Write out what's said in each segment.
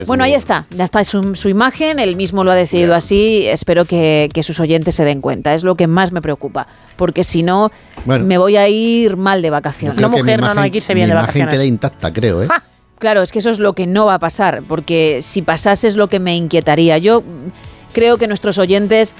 Bueno, ahí está, ya está su imagen, él mismo lo ha decidido así, espero que sus oyentes se den cuenta, es lo que más me preocupa, porque si no, me voy a ir mal de vacaciones. Una mujer no hay que irse bien de vacaciones. Mi imagen queda intacta, creo, ¿eh? Claro, es que eso es lo que no va a pasar, porque si pasase es lo que me inquietaría. Yo creo que nuestros oyentes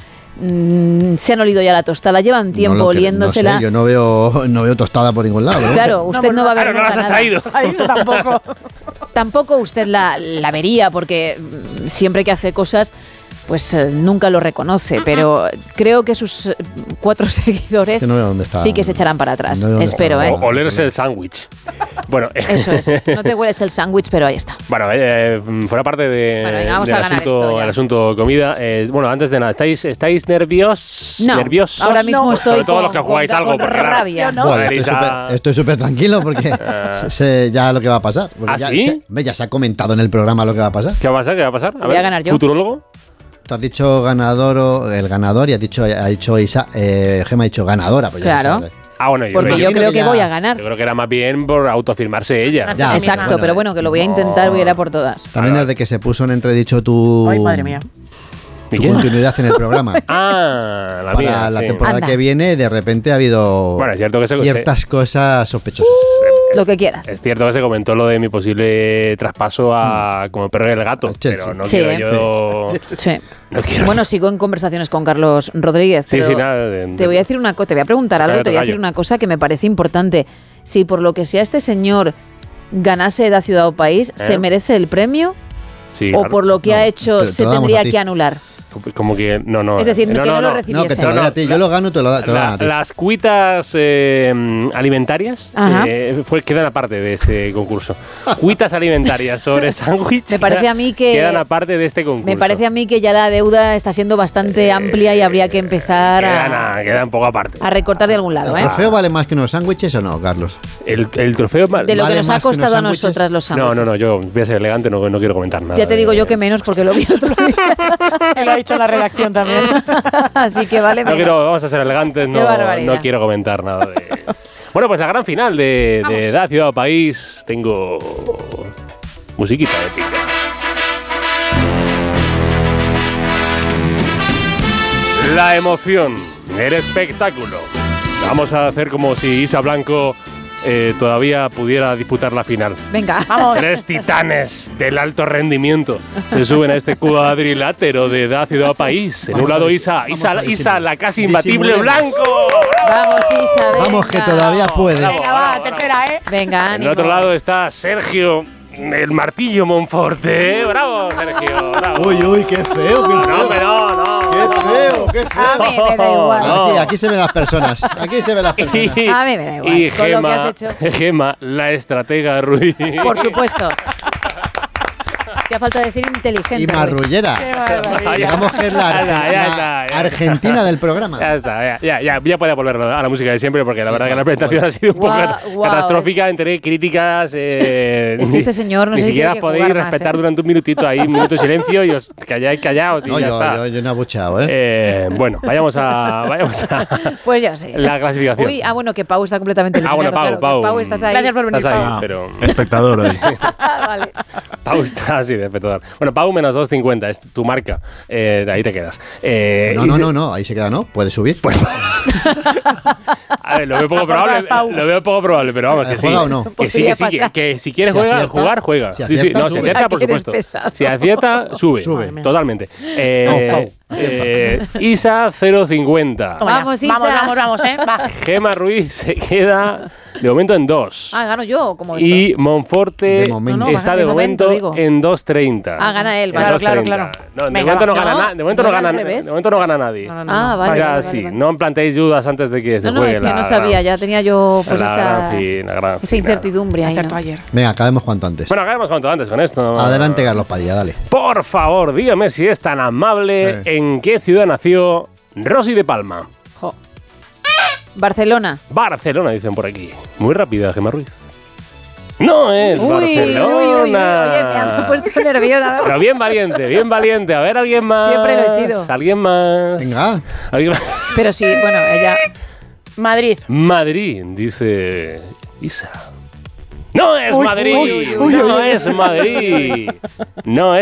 se han olido ya la tostada, llevan tiempo oliéndosela. No sé, yo no veo tostada por ningún lado, ¿no? Claro, usted no va a ver nunca nada. Traído tampoco. Tampoco usted la vería, porque siempre que hace cosas, pues nunca lo reconoce, pero creo que sus 4 seguidores sí que se echarán para atrás. Espero, Olerse el sándwich. Bueno, eso es. No te hueles el sándwich, pero ahí está. Bueno, fuera parte de, bueno, venga, vamos a ganar el asunto comida. Bueno, antes de nada, ¿estáis nerviosos? No, ¿nerviosos? Ahora mismo estoy sobre todo los que jugáis algo, con rabia. ¿No? Bueno, estoy súper tranquilo porque sé ya lo que va a pasar. ¿Ah, sí? Ya se ha comentado en el programa lo que va a pasar. ¿Qué va a pasar? Voy a ganar yo. ¿Futurólogo? Tú has dicho el ganador y ha dicho Isa, Gema ha dicho ganadora. Pues claro. Bueno, porque yo creo que voy a ganar. Yo creo que era más bien por autofirmarse ella. Ya, exacto, bueno, pero bueno, que lo voy a intentar, voy a ir a por todas. También desde que se puso en entredicho tu... Ay, madre mía. Tu continuidad en el programa. La mía, para la temporada que viene, de repente ha habido es cierto que ciertas cosas sospechosas. Lo que quieras. Es cierto que se comentó lo de mi posible traspaso a como el perro y el gato, pero no quiero yo... Sí. No quiero. Bueno, sigo en conversaciones con Carlos Rodríguez. Sí, nada. Te voy a decir una cosa, te voy a preguntar algo, te voy a decir una cosa que me parece importante. Si por lo que sea este señor ganase Edad, Ciudad o País, ¿se merece el premio? Sí, ¿O claro. Por lo que ha hecho se tendría que anular? Como que no. Es decir, que no lo recibiese. No, que te lo doy a ti. Yo lo gano, te lo dan a ti. Las cuitas alimentarias quedan aparte de este concurso. Cuitas alimentarias sobre sándwich. Me parece a mí que quedan aparte de este concurso. Me parece a mí que ya la deuda está siendo bastante amplia y habría que empezar queda un poco aparte. A recortar de algún lado. ¿El trofeo vale más que unos sándwiches o no, Carlos? El trofeo de lo que nos ha costado a nosotras los sándwiches. No, yo voy a ser elegante, no quiero comentar nada. Ya te digo yo que menos porque lo vi el otro día. Lo ha dicho en la redacción también. Así que vale. Vamos a ser elegantes, no quiero comentar nada de... Bueno, pues la gran final de Edad, Ciudad o País. Tengo musiquita épica. La emoción, el espectáculo. Vamos a hacer como si Isa Blanco todavía pudiera disputar la final. Venga, vamos. 3 titanes del alto rendimiento se suben a este cuadrilátero de Edad, Ciudad o País. En un lado Isa, la casi imbatible Blanco. Vamos, Isa, venga. Vamos, que todavía puede. Venga, va, tercera, Venga, ánimo. En el otro lado está Sergio, el martillo Monforte. Bravo, Sergio, bravo. Uy, qué feo, qué feo. No. Qué feo. A mí me da igual. Aquí se ven las personas. A mí me da igual. Y con lo que has hecho. Gema, la estratega Ruiz. Por supuesto. Te falta decir inteligente. Y marrullera. Digamos que es la Argentina del programa. Ya puede volver a la música de siempre, porque la verdad que la presentación ha sido un poco catastrófica entre críticas. Es que este señor no ni sé siquiera podéis respetar durante un minutito ahí, un minuto de silencio y os calláis callaos. No, yo no he abucheado, bueno, vayamos a pues ya sí. La clasificación. Uy, bueno, que Pau está completamente eliminado. Bueno, Pau. Pau, estás ahí. Gracias por venir, Pau. Pero... Espectador hoy. Vale. Pau está así de espectador. Bueno, Pau menos 2.50, es tu marca. Ahí te quedas. No, ahí se queda, ¿no? Puede subir. Pues, a ver, lo veo poco probable, pero vamos, que sí. ¿Juega o no? Que sí, que si quieres juega. Si acierta, no, si acierta, por supuesto. Si acierta, sube. Totalmente. Isa 0.50. Vamos, Isa. Vamos, va. Gema Ruiz se queda de momento en 2. Gano yo, como esto. Y Monforte está de momento en 2.30. Gana él, vale. Claro. No, de momento no gana nadie. De momento no gana nadie. Vale. No planteéis dudas antes de que se juegue. Es que no sabía, ya tenía yo pues esa incertidumbre ahí. Ayer. Venga, acabemos cuanto antes. Bueno, acabemos cuanto antes con esto. Adelante, Carlos Padilla, dale. Por favor, dígame si es tan amable en qué ciudad nació Rosy de Palma. Barcelona, dicen por aquí. Muy rápida, Gemma Ruiz. No es Barcelona. Oye, me han puesto nerviosa. Pero bien valiente. A ver, alguien más. Siempre lo he sido. Alguien más. Venga. Pero sí, bueno, ella... Madrid, dice Isa. No es Madrid. No es Madrid. No es